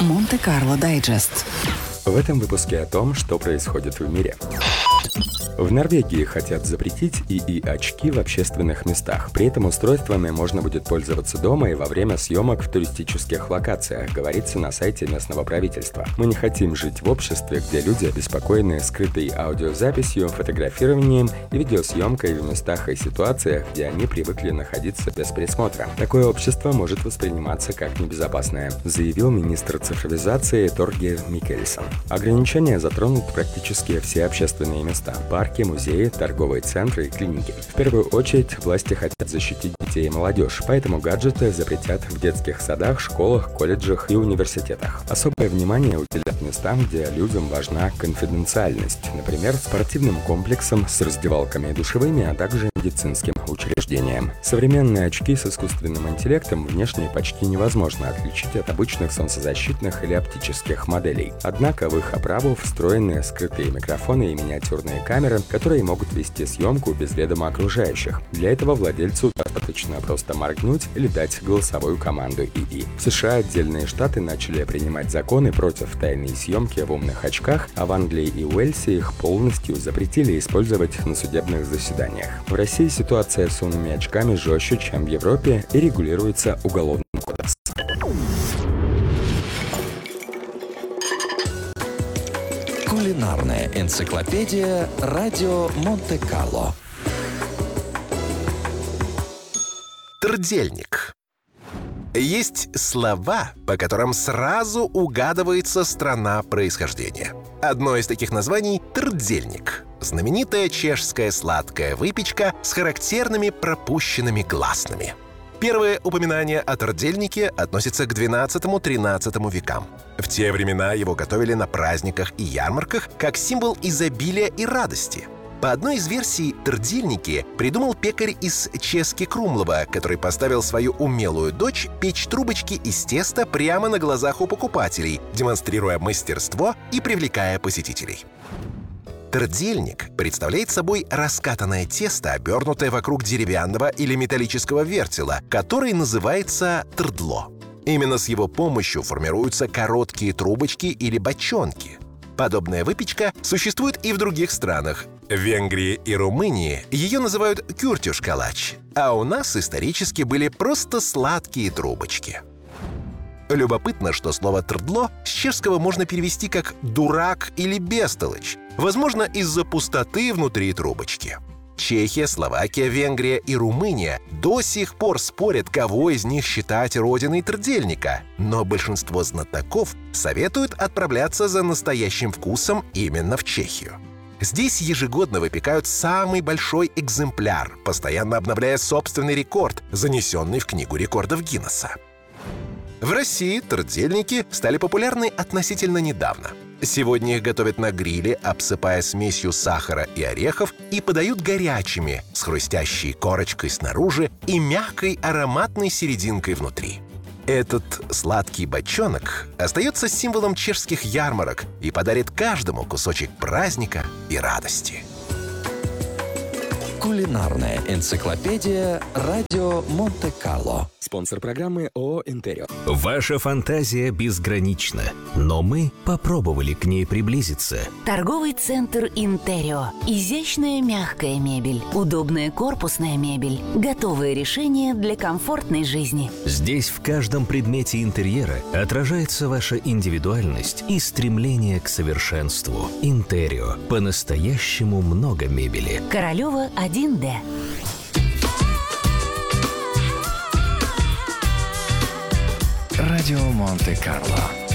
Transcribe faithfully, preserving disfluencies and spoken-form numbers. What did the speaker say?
Монте-Карло Дайджест. В этом выпуске о том, что происходит в мире. В Норвегии хотят запретить ИИ-очки в общественных местах. При этом устройствами можно будет пользоваться дома и во время съемок в туристических локациях, говорится на сайте местного правительства. Мы не хотим жить в обществе, где люди обеспокоены скрытой аудиозаписью, фотографированием и видеосъемкой в местах и ситуациях, где они привыкли находиться без присмотра. Такое общество может восприниматься как небезопасное, заявил министр цифровизации Торгер Миккельсон. Ограничения затронут практически все общественные места – парки, музеи, торговые центры и клиники. В первую очередь власти хотят защитить детей и молодежь, поэтому гаджеты запретят в детских садах, школах, колледжах и университетах. Особое внимание уделят местам, где людям важна конфиденциальность, например, спортивным комплексам с раздевалками и душевыми, а также медицинским учреждениям. Современные очки с искусственным интеллектом внешне почти невозможно отличить от обычных солнцезащитных или оптических моделей. Однако в их оправу встроены скрытые микрофоны и миниатюрные камеры, которые могут вести съемку без ведома окружающих. Для этого владельцу достаточно просто моргнуть или дать голосовую команду ИИ. В США отдельные штаты начали принимать законы против тайной съемки в умных очках, а в Англии и Уэльсе их полностью запретили использовать на судебных заседаниях. В России ситуация с умными очками жестче, чем в Европе, и регулируется уголовным кодексом. Кулинарная энциклопедия «Радио Монте-Карло». Трдельник. Есть слова, по которым сразу угадывается страна происхождения. Одно из таких названий — трдельник. Знаменитая чешская сладкая выпечка с характерными пропущенными гласными. Первое упоминание о трдельнике относится к двенадцатому-тринадцатому векам. В те времена его готовили на праздниках и ярмарках как символ изобилия и радости. По одной из версий, трдельники придумал пекарь из Чески Крумлова, который поставил свою умелую дочь печь трубочки из теста прямо на глазах у покупателей, демонстрируя мастерство и привлекая посетителей. Трдельник представляет собой раскатанное тесто, обернутое вокруг деревянного или металлического вертела, который называется трдло. Именно с его помощью формируются короткие трубочки или бочонки. Подобная выпечка существует и в других странах. В Венгрии и Румынии ее называют кюртюш-калач, а у нас исторически были просто сладкие трубочки. Любопытно, что слово «трдло» с чешского можно перевести как «дурак» или «бестолочь», возможно, из-за пустоты внутри трубочки. Чехия, Словакия, Венгрия и Румыния до сих пор спорят, кого из них считать родиной трдельника, но большинство знатоков советуют отправляться за настоящим вкусом именно в Чехию. Здесь ежегодно выпекают самый большой экземпляр, постоянно обновляя собственный рекорд, занесенный в Книгу рекордов Гиннесса. В России трдельники стали популярны относительно недавно. Сегодня их готовят на гриле, обсыпая смесью сахара и орехов, и подают горячими, с хрустящей корочкой снаружи и мягкой ароматной серединкой внутри. Этот сладкий бочонок остается символом чешских ярмарок и подарит каждому кусочек праздника и радости. Кулинарная энциклопедия «Радио Монте-Карло». Спонсор программы ООО «Интерио». Ваша фантазия безгранична, но мы попробовали к ней приблизиться. Торговый центр «Интерио». Изящная мягкая мебель, удобная корпусная мебель, готовые решения для комфортной жизни. Здесь в каждом предмете интерьера отражается ваша индивидуальность и стремление к совершенству. «Интерио». По-настоящему много мебели. Королева один Д. Радио Монте-Карло.